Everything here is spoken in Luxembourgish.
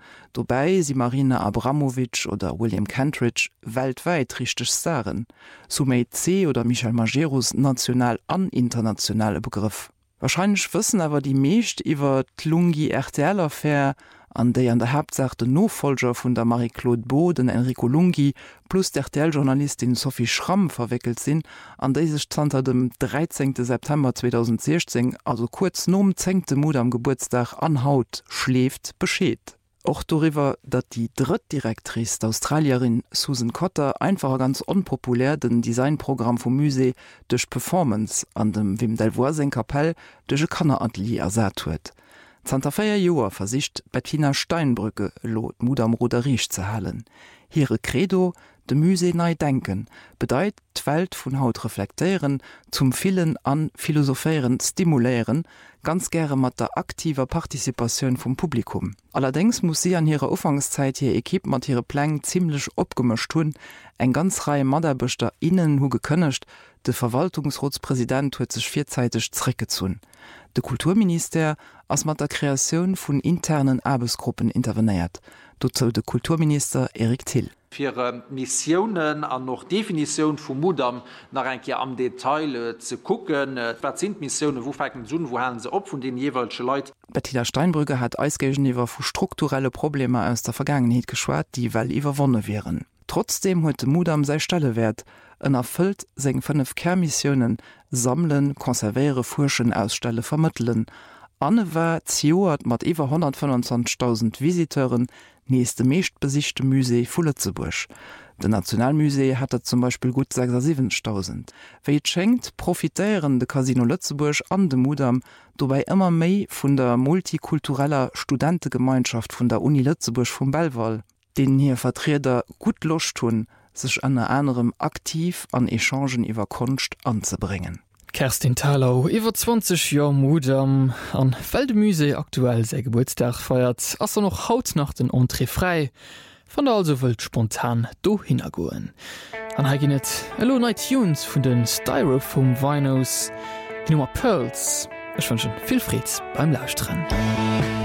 Dobei sie Marina Abramovic oder William Kentridge weltweit richtig Staren, Sumei C. oder Michel Majerus national an internationale Begriff. Wahrscheinlich wissen aber die meist iwwer Tlungi RTL-Affaire, an déi an der Hauptsache den Nachfolger vun der Marie-Claude Beau, den Enrico Lunghi, plus der RTL-Journalistin Sophie Schramm verwickelt sinn, an déi sech zanter dem 13. September 2016, also kurz nom 10. Mut am Geburtstag an Haut schläft, beschéet. Auch darüber, dass die Drittdirektrice der Australierin Susan Cotter einfach ganz unpopulär den Designprogramm vom Musee durch Performance an dem Wim Delvoye Kapell durch ein Kanneratelier ersat huet. Zter 4 Joer versicht Bettina Steinbrücke lot Mut am Roderich zu halen. Ihre Credo, de Musee nei denken, bedeit d'Welt vun Haut reflektieren, zum vielen an Philosophieren stimulieren, ganz gerne mat der aktiver Partizipation vom Publikum. Allerdings muss sie an ihrer Ufangszeit ihr Ekip mat ihre Pläne ziemlich opgemischt hun, eng ganz Reihe Maderbüchter innen hu gekönnecht, de Verwaltungsratspräsident huet sich vierzeitig zurückgezogen. De Kulturminister ass mat der Kreation vun internen Arbeitsgruppen interveniert. Dazu der Kulturminister Erik Thiel. Für Missionen an noch Definition vom Mudam nach ein am Detail zu gucken, was sind Missionen, wo fangen sie an, wo haben sie ab von den jeweiligen Leuten. Bettina Steinbrücke hat ausgegenüber von strukturelle Probleme aus der Vergangenheit geschwart, die weil überwonnen wären. Trotzdem heute Mudam sei Stellewert, erfüllt seg 5 Kernmissionen, sammeln, konservieren, forschen, ausstellen, vermitteln. Anne war Zioat mat iwwer 125.000 Visiteuren nächste meestbesichte Musee vu Lützeburg. De Nationalmusee hat zum Beispiel gut 76.000. Wéi schenkt profitéieren de Casino Lützeburg an de Mudam, dobei immer méi vun der multikultureller Studentengemeinschaft vun der Uni Lützeburg vum Belval, denen hier Vertreter gut Lust tun, sich an anderem aktiv an Echangen iwwer Kunst anzubringen. Kerstin Talau, iwwer 20 Jahre Mudam an Feldmusee aktuell sei Geburtstag feiert, ass noch haut nach den Entree frei, von der also wild spontan do hinagoen. An haginet Hello Night Tunes vun den Styrofoam Vinos, die Nummer Pearls. Ich wünsche viel Frieds beim Lauschtren.